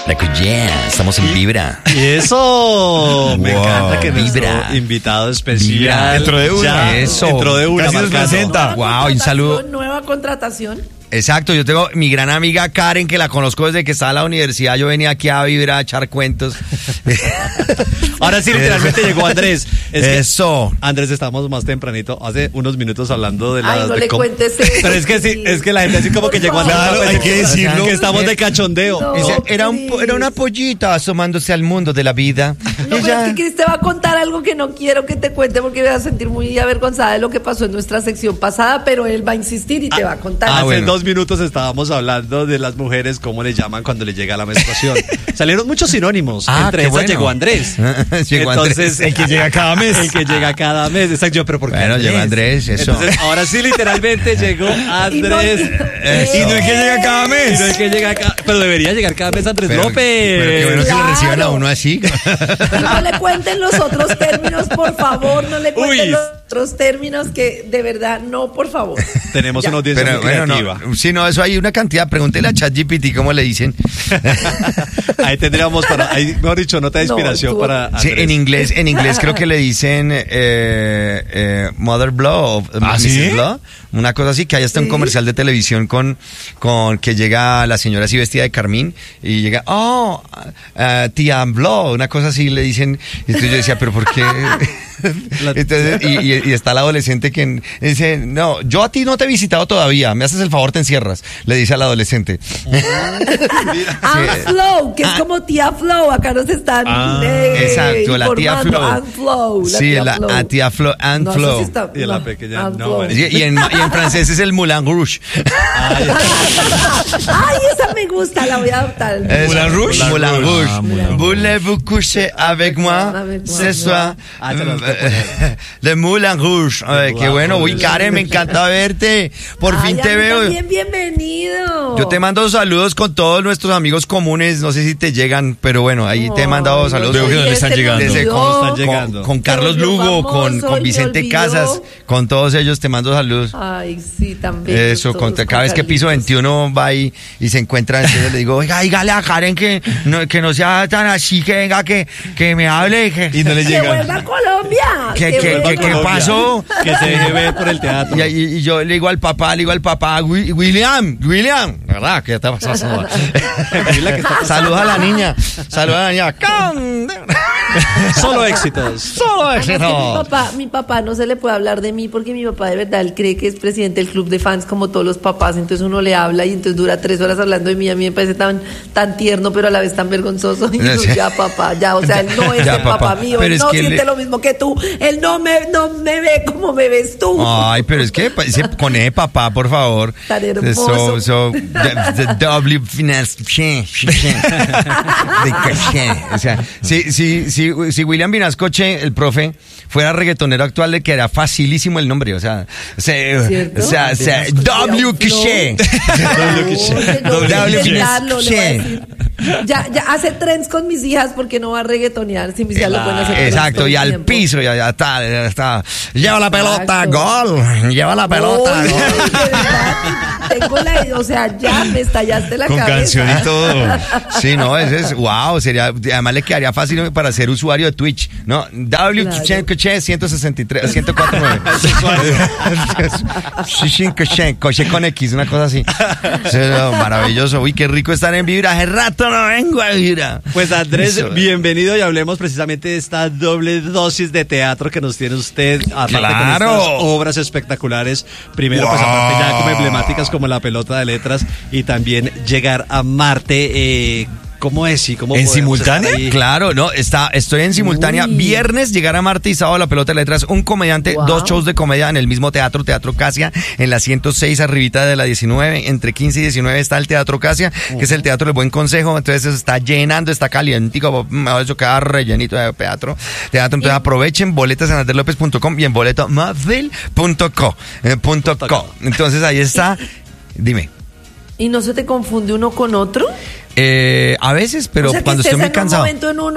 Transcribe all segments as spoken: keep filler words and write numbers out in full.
Yeah, estamos en Vibra. Y eso, me Wow, encanta que nuestro Vibra. invitado especial Vibra. Dentro de una. ya, Eso. dentro de una Casi nos marcando. presenta. Wow, un saludo. Nueva contratación. Exacto, yo tengo mi gran amiga Karen, que la conozco desde que estaba en la universidad. Yo venía aquí a Vibra a echar cuentos. Ahora sí, literalmente llegó Andrés. Es que, Eso. Andrés, estábamos más tempranito, hace unos minutos hablando de las... Ay, no de le cómo- cuentes eso. Pero es que sí, es que la gente así como que llegó Andrés. Claro, no, hay que decirlo. Que estamos de cachondeo. No. Ese era, un, po- era una pollita asomándose al mundo de la vida. No, pero Ella- es que Cris te va a contar algo que no quiero que te cuente porque me vas a sentir muy avergonzada de lo que pasó en nuestra sección pasada, pero él va a insistir y te va a contar. Ah, Hace bueno. dos minutos estábamos hablando de las mujeres, cómo le llaman cuando les llega la menstruación. Salieron muchos sinónimos. Ah, Entre qué esas bueno. llegó Andrés. Llegó Entonces, Andrés. El que llega cada mes. El que llega cada mes. Exacto, yo, pero ¿por qué Bueno, llegó Andrés, eso. Entonces, ahora sí, literalmente llegó Andrés. Eso. Y no es que llega cada Y mes. no es que llega cada- pero debería llegar cada mes Andrés Pero- López. Pero qué bueno que Claro. lo reciban a uno así. No le cuenten los otros términos, por favor, no le cuenten Uy. los otros términos que de verdad, no, por favor. Tenemos Ya. una audiencia Pero muy bueno, creativa. no, sí, no, eso hay una cantidad. Pregúntele a ChatGPT cómo le dicen. Ahí tendríamos para, ahí, mejor dicho, nota de No, inspiración tú- para Sí, Andrés. en inglés, en inglés creo que le dicen eh, eh, Mother Blow o ¿Ah, missus sí? Blow, una cosa así, que hay hasta un Sí. comercial de televisión con, con que llega la señora así vestida de carmín y llega, oh, uh, tía Blow, una cosa así, le dicen, y entonces yo decía, pero ¿por qué? Entonces, y, y- y está el adolescente que dice, no, yo a ti no te he visitado todavía, me haces el favor, te encierras, le dice al adolescente. Aunt Flow, que es como tía Flow, acá nos están Ah, eh, Exacto, la tía informando. Flow. Aunt Flow, la Sí, tía la Flow. a tía Flow, Aunt No, eso Flow. sí está- Y la no, pequeña, Aunt no, Flow. bueno. Y, y en, y en francés es el Moulin Rouge. Ay, esa me gusta, la voy a adoptar. Es- ¿Moulin Rouge? Moulin Ah, Rouge. Moulin Voulez-vous coucher avec moi Avec moi. ce soir? Ah, se las voy a poner. Le Moulin Rouge. Ay, qué Moulin bueno. Uy, Rouge. Karen, me encanta verte. Por Ay, fin a te mí veo. También bienvenido. Yo te mando saludos con todos nuestros amigos comunes. No sé si te llegan, pero bueno, ahí te he mandado Ay, saludos. Veo que no le están se me llegando. Desde olvidó. cómo están llegando. Con, con Se Carlos volvió Lugo, con, famoso con y Vicente me olvidó. Casas, con todos ellos te mando saludos. Ay, sí, también. Eso, con- cada vez que piso veintiuno va y, y se encuentra, entonces le digo, oiga, dígale a Karen que no, que no sea tan así, que venga, que, que me hable. Que, Y no le Que llega. vuelva a Colombia. ¿Qué- que qué- vuelva qué- a qué Colombia. pasó? Que se deje ver por el teatro. Y, y- y yo le digo al papá, le digo al papá, "Wi- William, William, ¿verdad? ¿Qué está pasando? Dile que está- Saluda a la niña, saluda a la niña. Can- Solo éxitos. Solo Además que mi éxito. papá, mi papá no se le puede hablar de mí porque mi papá de verdad él cree que es presidente del club de fans como todos los papás, entonces uno le habla y entonces dura tres horas hablando de mí, a mí me parece tan, tan tierno pero a la vez tan vergonzoso y yo, Sí. ya papá, ya, o sea, él no es Ya, el papá, papá. mío, Pero él es no que siente le- lo mismo que tú, él no me, no me ve como me ves tú. Ay, pero es que pa- ese- con ese papá, por favor. Tan hermoso. So, so, the, the W finance. De caché. O sea, si, si, si, si William Vinascoche, el profe, fuera reggaetonero actual, le quedaría facilísimo el nombre. O sea, se, ¿Cierto? o sea, o sea, W caché. Oye, no voy a W intentarlo, le voy a caché. decir. Ya, ya hace trends con mis hijas porque no va a reggaetonear si mis hijas lo pueden hacer. trends Exacto, todo y el al tiempo. piso, ya, ya está, ya está. Lleva la pelota, Exacto. gol. Lleva la pelota, Oye, gol. de verdad, tengo la, o sea, ya me estallaste la Con cabeza. canción y todo. Sí, no, ese es, wow, sería, además le quedaría fácil para ser usuario de Twitch, ¿no? W Claro. ciento sesenta y tres, ciento cuatro punto nueve. Coche con X, una cosa así. Sí, no, maravilloso. Uy, qué rico estar en Vibra. Hace rato no vengo a Vibra. Pues Andrés, Eso. bienvenido y hablemos precisamente de esta doble dosis de teatro que nos tiene usted, aparte ¡Claro! con estas obras espectaculares. Primero, pues ¡Wow! aparte ya como emblemáticas como La Pelota de Letras y también Llegar a Marte. Eh, ¿Cómo es? ¿Y cómo ¿En podemos simultánea? estar ahí? Claro, no, está, estoy en simultánea. Uy. Viernes, Llegar a Marte y sábado La Pelota de Letras. Un comediante, Wow. dos shows de comedia en el mismo teatro, Teatro Casia, en la ciento seis, arribita de la diecinueve. Entre quince y diecinueve está el Teatro Casia, que es el Teatro del Buen Consejo. Entonces se está llenando, está calientico, eso queda rellenito de teatro. Teatro, entonces aprovechen, boletas en andrés lópez punto com y en boleto móvil punto co. eh, punto co. Entonces ahí está. Dime. ¿Y no se te confunde uno con otro? Eh, a veces, pero o sea, que cuando estés estoy muy en cansado. un momento en uno,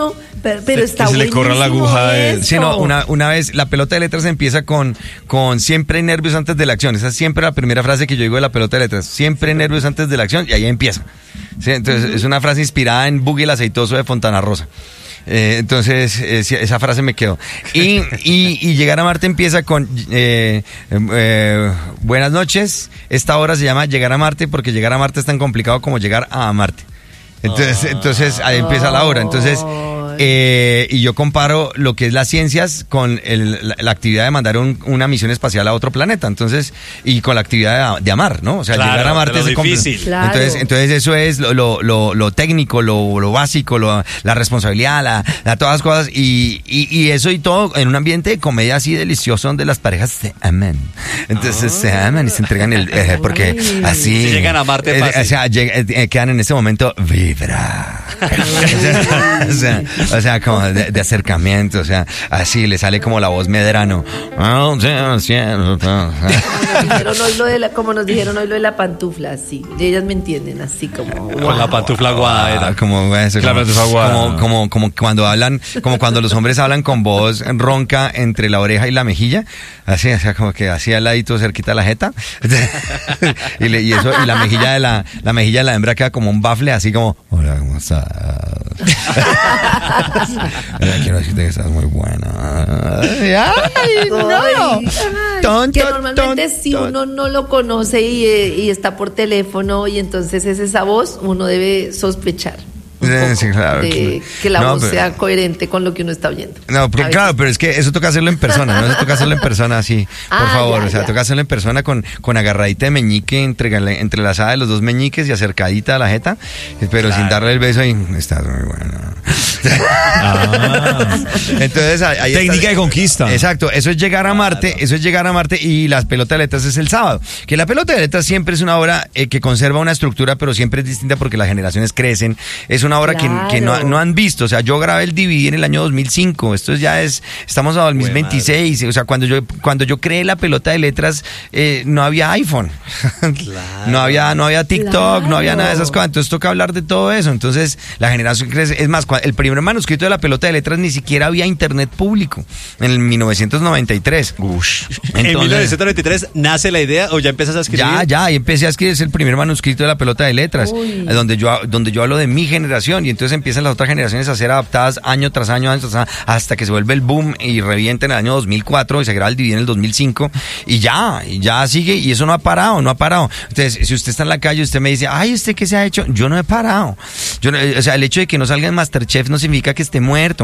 Pero, pero está que se le corra la buenísimo aguja de- eso. Sí, no, una, una vez la pelota de letras empieza con, con siempre nervios antes de la acción. Esa es siempre la primera frase que yo digo de la pelota de letras. Siempre nervios antes de la acción y ahí empieza. Sí, entonces es una frase inspirada en Buggy el aceitoso de Fontana Rosa. Eh, entonces eh, sí, esa frase me quedó. Y, y, y llegar a Marte empieza con eh, eh, buenas noches. Esta hora se llama llegar a Marte porque llegar a Marte es tan complicado como llegar a Marte. Entonces, entonces ahí empieza la hora. Entonces, eh, y yo comparo lo que es las ciencias con el, la, la actividad de mandar un, una misión espacial a otro planeta. Entonces, y con la actividad de, de amar, ¿no? O sea, Claro, llegar a Marte de lo es compl- difícil. Claro. Entonces, entonces eso es lo, lo, lo, lo técnico, lo, lo básico, lo, la responsabilidad, la, la todas las cosas. Y, y, y eso y todo en un ambiente de comedia así delicioso donde las parejas se aman. Entonces se aman y se entregan el eh, porque Ay. así Si llegan a Marte eh, fácil. o sea, lleg- eh, quedan en ese momento vibra. o, sea, o sea, como de, de acercamiento, o sea, así le sale como la voz Medrano. Oh, sí, sí, Como nos dijeron hoy lo de la, como nos dijeron hoy lo de la pantufla, así. Ellas me entienden, así como. Con la pantufla aguada era. Ah, como eso, Claro, como, eso fue aguada. como, como, como cuando hablan, como cuando los hombres hablan con voz ronca entre la oreja y la mejilla, así, o sea, como que así al ladito cerquita de la jeta, y, le- y eso, y la mejilla de la, la mejilla de la hembra queda como un bafle, así como, hola, ¿cómo estás? Mira, quiero decirte que estás muy buena. Ay, no. Ay, Tonto, que normalmente tonto. si uno no lo conoce y, eh, y está por teléfono y entonces es esa voz, uno debe sospechar un Sí, poco sí, claro. de que la No, voz pero- sea coherente con lo que uno está oyendo. No, A pero veces. claro, pero es que eso toca hacerlo en persona, ¿no? Eso toca hacerlo en persona así, por Ah, favor. ya, o sea, ya. toca hacerlo en persona con, con agarradita de meñique, entre, entrelazada de los dos meñiques y acercadita a la jeta, pero sin darle el beso y estás muy buena. Ah. Entonces, ahí ahí Técnica está- de conquista. Exacto, eso es llegar a Marte, eso es llegar a Marte y las pelotas de letras es el sábado. Que la pelota de letras siempre es una obra eh, que conserva una estructura, pero siempre es distinta porque las generaciones crecen. Es una obra que, que no, Claro. no han visto. O sea, yo grabé el D V D en el año dos mil cinco. Esto ya es, estamos a dos mil veintiséis. O sea, cuando yo, cuando yo creé la pelota de letras, eh, no había iPhone. no había, no había TikTok, no había nada de esas cosas. Entonces toca hablar de todo eso. Entonces, la generación crece. Es más, cua- el primer manuscrito de la pelota de letras ni siquiera había internet público. En el mil novecientos noventa y tres. En mil novecientos noventa y tres nace la idea o ya empiezas a escribir. Ya, ya, y empecé a escribir, es el primer manuscrito de la pelota de letras, Uy. eh, donde yo, donde yo hablo de mi generación, y entonces empiezan las otras generaciones a ser adaptadas año tras año, año tras año, hasta que se vuelve el boom y revienta en el año dos mil cuatro, y se graba el D V D en el dos mil cinco, y ya, y ya sigue, y eso no ha parado, no ha parado. Entonces, si usted está en la calle, usted me dice, ay, ¿usted qué se ha hecho? Yo no he parado. Yo no- o sea, el hecho de que no salga en Masterchef no significa que esté muerto.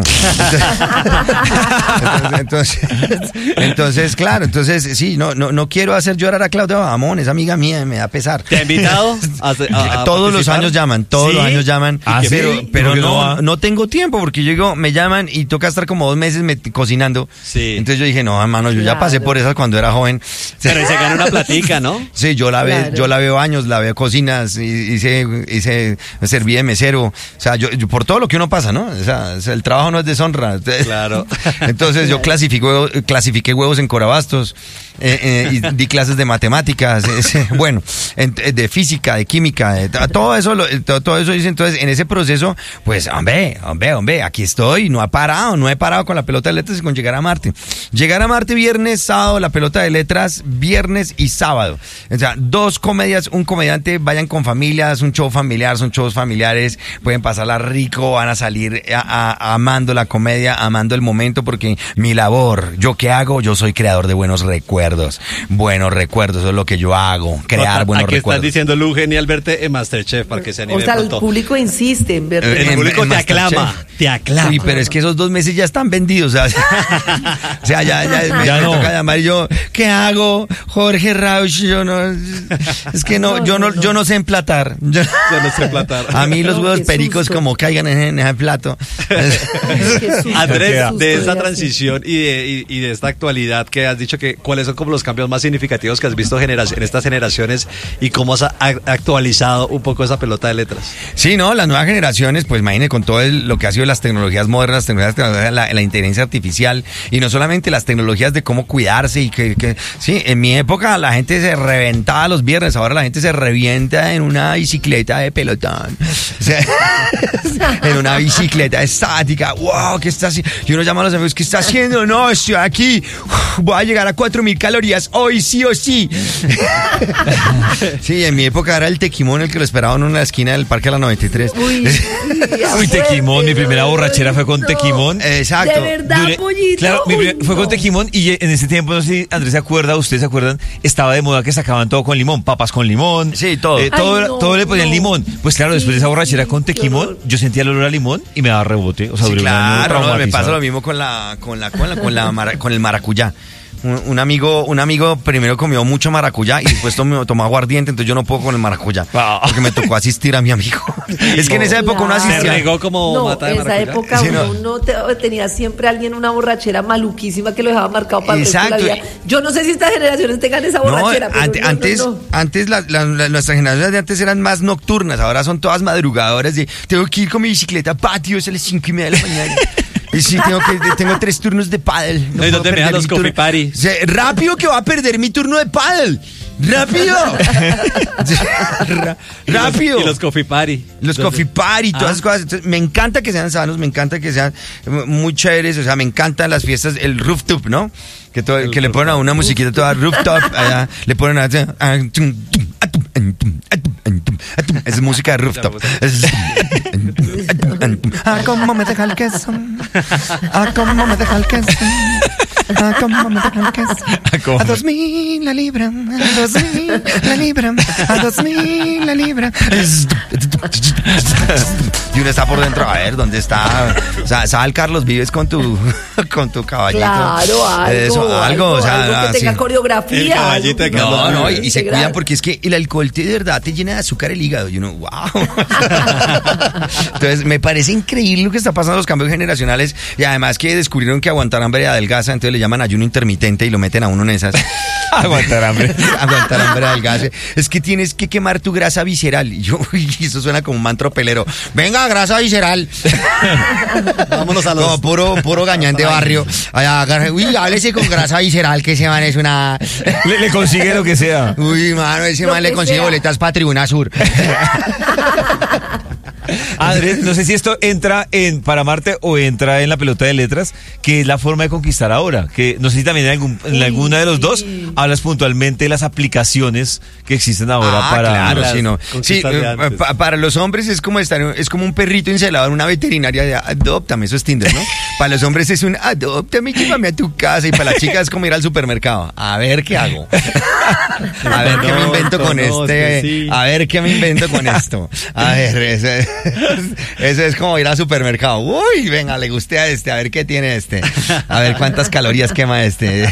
Entonces, entonces, entonces, claro, entonces, sí, no, no, no quiero hacer llorar a Claudia Bamón, es amiga mía, me da pesar. ¿Te ha invitado? a- a- a todos los participar? años llaman, todos ¿Sí? los años llaman, ¿Ah, sí? pero, ¿Y pero por qué no no, va? no tengo tiempo porque yo digo, me llaman y toca estar como dos meses met- cocinando. Sí. Entonces yo dije, no, hermano, yo ya Claro. pasé por esas cuando era joven. Pero ahí se gana una platica, ¿no? Sí, yo la ve, Claro. yo la veo años, la veo cocinas, y- hice, hice, me serví de mesero, o sea, yo, yo- por todo lo que uno pasa, ¿no? O sea, o sea, el trabajo no es deshonra. Claro. Entonces yo clasifico, clasifiqué huevos en Corabastos, eh, eh, y di clases de matemáticas, eh, bueno, en- de física, de química, de to- todo eso, lo- todo, todo eso hice. Entonces, en ese proceso, pues, hombre, hombre, hombre, aquí estoy, no ha parado, no he parado con la pelota de letras y con llegar a Marte. Llegar a Marte viernes, sábado, la pelota de letras, viernes y sábado. O sea, dos comedias, un comediante, vayan con familias, un show familiar, son shows familiares, pueden pasarla rico, van a salir a- a- amando la comedia, amando el momento, porque mi labor, yo qué hago, yo soy creador de buenos recuerdos, buenos recuerdos, eso es lo que yo hago, crear Nota, buenos aquí recuerdos. están diciendo Lu genial verte en Masterchef para que se anime O sea, el pronto. público insiste en verte. El en- público en te Masterchef. aclama, te aclama. Uy, pero es que esos dos meses ya están vendidos. O sea, o sea, ya, ya, me, Ya me no. toca llamar y yo, ¿qué hago? Jorge Rauch, yo no, es que no, No, yo no, no, no. yo no sé emplatar. Yo- Yo no sé platar. a mí los No, huevos qué pericos susto. como caigan en, en ese plato. Qué susto, Andrés, qué de susto esta hacer. transición y de, y, y de esta actualidad que has dicho, que cuáles son como los cambios más significativos que has visto generaci- en estas generaciones y cómo has a- actualizado un poco esa pelota de letras. Sí, no, las nuevas generaciones, pues imagínense con todo el- lo que ha sido las tecnologías modernas, las tecnologías, tecnologías, la, la inteligencia artificial, y no solamente las tecnologías de cómo cuidarse y que, que- sí, en mi época la gente se reventaba los viernes, ahora la gente se revienta en una bicicleta de pelotón. Sí, sea, en una bicicleta estática. ¡Wow! ¿Qué está haciendo? Y uno llama a los amigos, ¿qué está haciendo? No, estoy aquí. Uf, voy a llegar a cuatro mil calorías hoy, sí o sí. Sí, en mi época era el tequimón el que lo esperaba uno en la esquina del Parque de la noventa y tres. Uy, Uy, tequimón, mi primera borrachera fue con tequimón. Exacto. De verdad, Duré- pollito. Claro, mi primer- Uy, fue con no. tequimón y en ese tiempo, no sé si Andrés se acuerda, ustedes se acuerdan, estaba de moda que sacaban todo con limón, papas con limón. Sí, todo. Eh, todo, Ay, era- no, todo le ponían no. limón. Pues claro, después de esa borrachera con qué tequimón, horror. yo sentía el olor a limón y me daba rebote. O sea, Sí, duré un año claro, no, me traumatizado. pasa lo mismo con la, con la, con la, con la mara- con el maracuyá. Un, un amigo, un amigo primero comió mucho maracuyá y después tomó, tomó aguardiente, entonces yo no puedo con el maracuyá. Ah. Porque me tocó asistir a mi amigo. Es que en esa época uno Claro. Se asistía. regó como No, mata de en esa maracuyá. época Sí, uno, no. uno te- tenía siempre alguien una borrachera maluquísima que lo dejaba marcado para el resto de la Exacto. vida. Yo no sé si estas generaciones tengan esa No, borrachera, pero ante- no, no, antes, no. antes la- la- la- nuestras generaciones de antes eran más nocturnas, ahora son todas madrugadoras de tengo que ir con mi bicicleta a patio, es a las cinco y media de la mañana. Y sí, tengo, que, tengo tres turnos de pádel. No, ¿y puedo dónde me perder dan los mi turno. coffee party? O sea, rápido que va a perder mi turno de pádel. ¡Rápido! Ra- ¡Rápido! Y los coffee party. Los coffee party y todas Ah. esas cosas. Entonces, me encanta que sean sanos, me encanta que sean eh, muy chéveres. O sea, me encantan las fiestas, el rooftop, ¿no? Que, todo- que le ponen a una musiquita toda rooftop. Allá, le ponen a. Es música de rooftop. Es- Ah, cómo me deja el queso. Ah, cómo me deja el queso. Ah, cómo me deja el queso. Ah, ¿cómo? A dos mil la libra, a dos mil la libra, a dos mil la libra. Y uno está por dentro, a ver, ¿dónde está? O sea, sal Carlos Vives con tu, con tu caballito. Claro, algo, Eso, algo, o sea, algo que tenga sí. coreografía. El caballito de algo que- No, no, y, y se integral. cuidan porque es que el alcohol te, de verdad te llena de azúcar el hígado. Y uno, wow. Entonces, me parece increíble lo que está pasando, los cambios generacionales. Y además que descubrieron que aguantar hambre adelgaza, entonces le llaman ayuno intermitente y lo meten a uno en esas. Aguantar hambre. Aguantar hambre adelgaza. Es que tienes que quemar tu grasa visceral. Y yo, uy, eso suena como un mantra pelero. Venga, grasa visceral. Vámonos a los... Como puro, puro gañán de barrio. Allá, agarre- uy, háblese con grasa visceral, que ese man es una... Le, le consigue lo que sea. Uy, mano, ese Lo man le que consigue sea. boletas para Tribuna Sur. Andrés, no sé si esto entra en Para Marte o entra en la pelota de letras, que es la forma de conquistar ahora. Que no sé si también en, algún- en Uy, alguna de los sí. dos hablas puntualmente de las aplicaciones que existen ahora Ah, para. claro, las sí, no. Sí, conquistas de eh, antes. pa- para los hombres es como estar, es como un perrito encelado en una veterinaria de adóptame, eso es Tinder, ¿no? Para los hombres es un adóptame, llévame a tu casa, y para las chicas es como ir al supermercado. A ver qué hago. A ver qué me invento con No, este. es que sí. A ver qué me invento con esto. A ver, eso es, eso es como ir al supermercado. Uy, venga, le guste a este, a ver qué tiene este. A ver cuántas calorías quema este.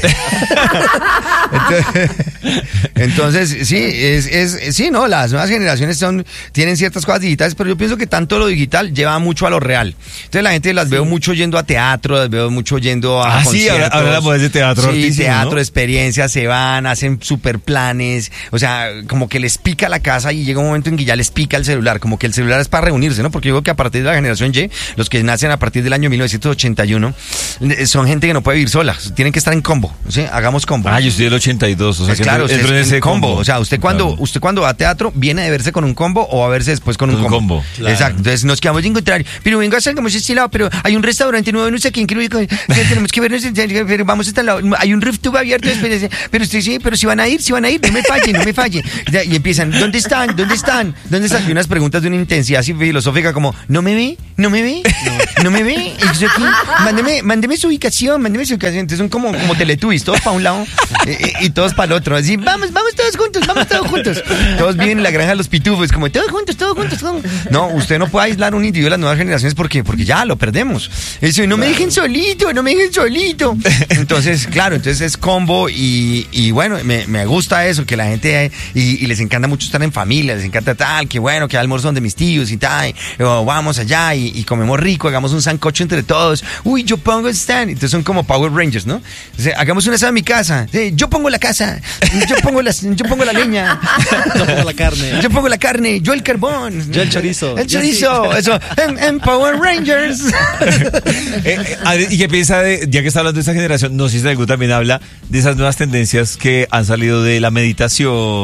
Entonces, entonces, sí, es, es, sí, no, las nuevas generaciones son, tienen ciertas cosas digitales, pero yo pienso que tanto lo digital lleva mucho a lo real. Entonces la gente las veo mucho yendo a teatro, las veo mucho yendo a Ah, sí, ahora- conciertos. ahora la moda es de teatro Sí, hartísimo, teatro, ¿no? experiencias, se van, hacen super planes, o sea, como que les pica la casa y llega un momento en que ya les pica el celular, como que el celular es para reunirse, ¿no? Porque yo digo que a partir de la generación Y, los que nacen a partir del año mil novecientos ochenta y uno, eh, son gente que no puede vivir sola, tienen que estar en combo, ¿sí? Hagamos combo. Ah, yo estoy del ochenta y dos, o sea Es que claro, entro- usted entro en es ese un combo. combo. O sea, usted cuando, Claro. usted cuando va a teatro, ¿viene de verse con un combo o a verse después con un Con un combo? combo. Claro. Exacto. Entonces nos quedamos de encontrar. Pero venga, salgamos a este lado, pero hay un restaurante nuevo, no sé quién quiero ir con- tenemos que vernos, pero vamos a este lado. Hay un rooftop abierto, después, pero usted sí, pero si van a ir, si van a ir, no me falle, no me falle. Ya, y empiezan, ¿dónde están? ¿Dónde están? ¿Dónde están? Y unas preguntas de una intensidad así filosófica como, ¿no me ve? ¿No me ve? ¿No me ve? Y yo aquí, mándeme, mándeme su ubicación, mándeme su ubicación. Entonces son como, como teletubbies, todos para un lado y, y todos para el otro. Así, vamos, vamos todos juntos, vamos todos juntos. Todos viven en la granja de los pitufos, como todos juntos, todos juntos, todos. No, usted no puede aislar un individuo de las nuevas generaciones porque, porque ya lo perdemos. Eso, no me dejen solito, no me dejen solito. Entonces, claro, entonces es combo y, y bueno, me, me gusta eso, que la gente, y, y les encanta mucho estar en familia, les encanta tal, que bueno, que almuerzan de mis tíos y tal, y, o vamos allá y, y comemos rico, hagamos un sancocho entre todos. Uy, yo pongo el stand. Entonces son como Power Rangers, ¿no? Entonces, hagamos una asado en mi casa. Sí, yo pongo la casa, yo pongo la, yo pongo la leña. Yo pongo la carne. Yo pongo la carne, yo el carbón. Yo el chorizo. El Yo chorizo, eso, en, en Power Rangers. Eh, eh, Adri, ¿y qué piensa de, ya que está hablando de esta generación, no sé si algún también habla de esas nuevas tendencias que han salido de la meditación,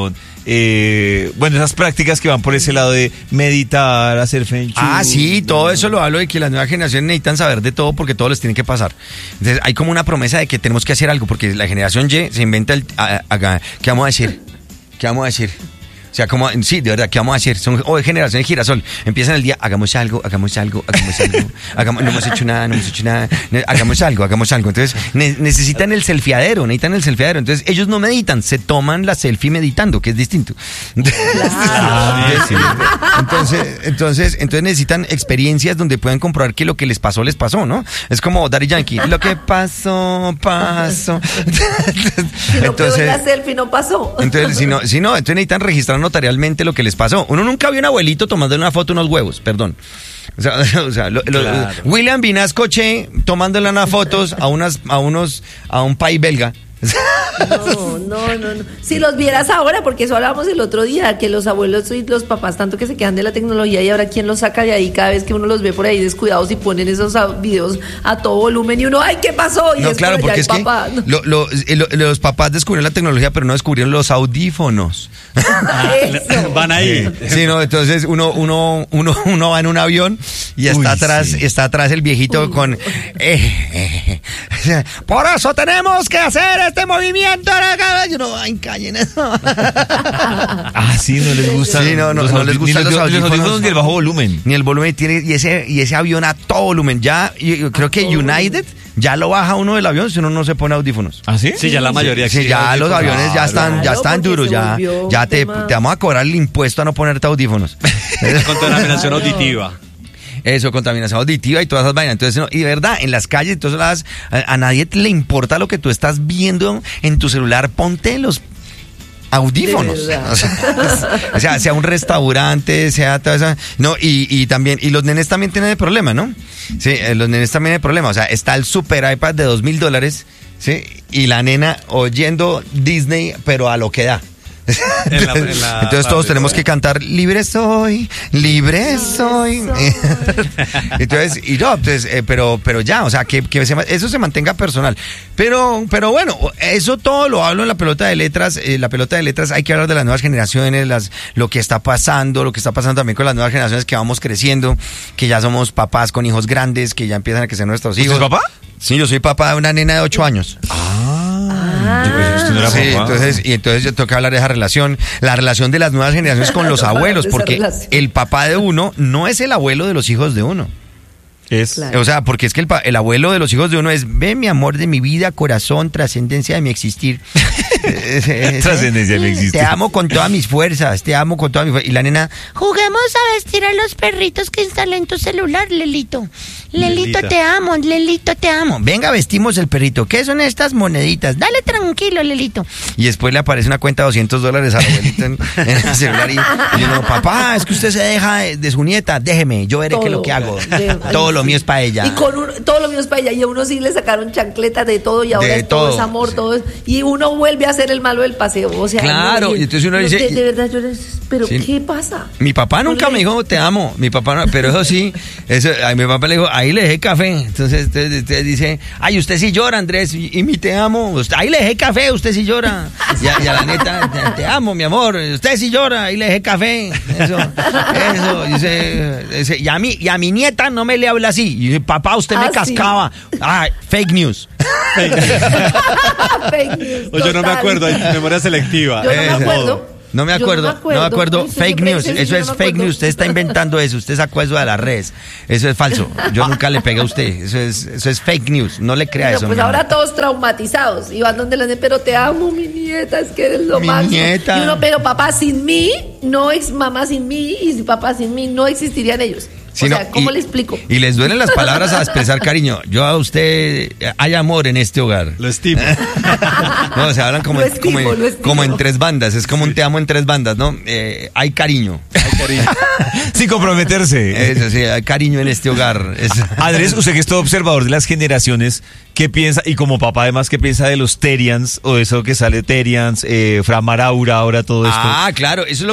eh, bueno, esas prácticas que van por ese lado de meditar, hacer feng shui. Ah, sí, todo eso lo hablo de que las nuevas generaciones necesitan saber de todo porque todo les tiene que pasar. Entonces hay como una promesa de que tenemos que hacer algo porque la generación Y se inventa el... A, a, a, ¿qué vamos a decir? ¿Qué vamos a decir? O sea, como, sí, de verdad, ¿qué vamos a hacer? Son oh, generación de girasol. Empiezan el día, hagamos algo, hagamos algo, hagamos algo. Hagamos, no hemos hecho nada, no hemos hecho nada. Hagamos algo, hagamos algo. Entonces, ne- necesitan el selfieadero, necesitan el selfieadero. Entonces, ellos no meditan, se toman la selfie meditando, que es distinto. Ah, sí. Entonces, entonces, entonces necesitan experiencias donde puedan comprobar que lo que les pasó, les pasó, ¿no? Es como Daddy Yankee, lo que pasó, pasó. Entonces, la selfie no pasó. Entonces, si no, si no, entonces necesitan registrar notarialmente lo que les pasó. Uno nunca vio a un abuelito tomando una foto unos huevos, perdón. O sea, o sea lo, lo, claro. William Vinasco Che tomándole unas fotos a unas, a unos, a un país belga. No, no, no, no. Si los vieras ahora, porque eso hablábamos el otro día, que los abuelos y los papás tanto que se quedan de la tecnología y ahora quién los saca de ahí cada vez que uno los ve por ahí descuidados y ponen esos videos a todo volumen y uno, ay, ¿qué pasó? Y no, es claro, porque es papá. que lo, lo, lo, los papás descubrieron la tecnología, pero no descubrieron los audífonos. Ah, van ahí. Sí, no, entonces uno, uno, uno, uno va en un avión y está Uy, atrás, sí. está atrás el viejito Uy. con eh, eh, por eso tenemos que hacer este movimiento. Yo no, ay, callen eso. Ah, sí, no les gusta. Sí, no, no, no les gustan los, los audífonos. audífonos ni el bajo volumen. Ni el volumen tiene, y ese, y ese avión a todo volumen. Ya, yo creo que United ya lo baja uno del avión si uno no se pone audífonos. ¿Ah, sí? Sí, ya la mayoría. Sí, ya los aviones ya están, ya están duros, ya, ya te, te vamos a cobrar el impuesto a no ponerte audífonos. Contaminación auditiva. Eso, contaminación auditiva y todas esas vainas. Entonces, no, y de verdad, en las calles, entonces las, a, a nadie le importa lo que tú estás viendo en tu celular. Ponte los audífonos. O sea, o sea, sea un restaurante, sea toda esa, no, y, y también, y los nenes también tienen el problema, ¿no? Sí, los nenes también tienen el problema. O sea, está el super iPad de dos mil dólares, ¿sí? Y la nena oyendo Disney, pero a lo que da. En la, en la entonces todos tenemos que cantar libre soy, libre soy. Entonces, y no, entonces, eh, pero, pero ya, o sea, que, que se, eso se mantenga personal. Pero, pero bueno, eso todo lo hablo en la pelota de letras. Eh, la pelota de letras hay que hablar de las nuevas generaciones, las, lo que está pasando, lo que está pasando también con las nuevas generaciones que vamos creciendo, que ya somos papás con hijos grandes, que ya empiezan a crecer nuestros hijos. ¿Usted es papá? Sí, yo soy papá de una nena de ocho años. Ah. Ah, no sí, entonces, y entonces yo tengo que hablar de esa relación, la relación de las nuevas generaciones con los abuelos, porque el papá de uno no es el abuelo de los hijos de uno. Es, claro. O sea, porque es que el, el abuelo de los hijos de uno es, ve mi amor de mi vida, corazón, trascendencia de mi existir. Trascendencia de mi existir. Te amo con todas mis fuerzas, te amo con todas mis fuerzas. Y la nena, juguemos a vestir a los perritos que instalé en tu celular, Lelito. Lelito, Lelita. Te amo, Lelito, te amo. Venga, vestimos el perrito. ¿Qué son estas moneditas? Dale tranquilo, Lelito. Y después le aparece una cuenta de doscientos dólares al abuelito en, en el celular. Y, y yo digo, papá, es que usted se deja de, de su nieta. Déjeme, yo veré qué es lo que hago. De, todo lo mío es para ella. Y con un, todo lo mío es para ella. Y a uno sí le sacaron chancletas de todo y ahora de es todo, todo es amor, sí. todo es, y uno vuelve a ser el malo del paseo. O sea, claro, no, y entonces uno dice... De, de verdad, yo les, pero sí. ¿Qué pasa? Mi papá nunca me dijo, te amo. Mi papá no, pero eso sí, eso, a mi papá le dijo, ahí le dejé café. Entonces usted, usted dice, ay, usted sí llora, Andrés, y, y mi te amo. Usted, ahí le dejé café, usted sí llora. Y a, y a la neta, te, te amo, mi amor. Usted sí llora, ahí le dejé café. Eso, eso. Dice, dice, y, a mí, y a mi nieta no me le habla así. Y dice, papá, usted me ah, cascaba. Sí. Ah, fake news. Fake news. O yo no me acuerdo, hay memoria selectiva. Yo no me acuerdo. No me acuerdo, no me acuerdo, no me acuerdo. Ay, fake news, eso no es fake news, usted está inventando eso, usted sacó eso de las redes, eso es falso, yo nunca le pegué a usted, eso es, eso es fake news, no le crea pero eso. Pues ahora nieta. Todos traumatizados, y van donde la niña, pero te amo, mi nieta, es que eres lo mi máximo. Nieta. Y uno, pero papá sin mí, no es mamá sin mí, y papá sin mí, no existirían ellos. O Sí, sea, no, ¿cómo y, le explico? Y les duelen las palabras a expresar cariño. Yo a usted, hay amor en este hogar. Lo estimo. No, se hablan como, estimo, como, en, como en tres bandas. Es como un te amo en tres bandas, ¿no? Eh, hay cariño. Hay cariño. Sin comprometerse. Eso sí, hay cariño en este hogar. Es... Andrés, usted que es todo observador de las generaciones, ¿qué piensa? Y como papá además, ¿qué piensa de los Terians? O eso que sale Terians, eh, Fran Maraura, ahora todo esto. Ah, claro, eso es lo